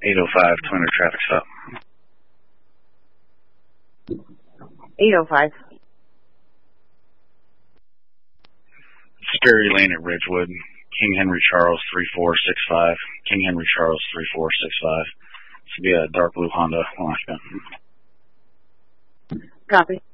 805, Twinner traffic stop. 805. Sperry Lane at Ridgewood. King Henry Charles 3465. King Henry Charles 3465. This will be a dark blue Honda Alaska. Copy.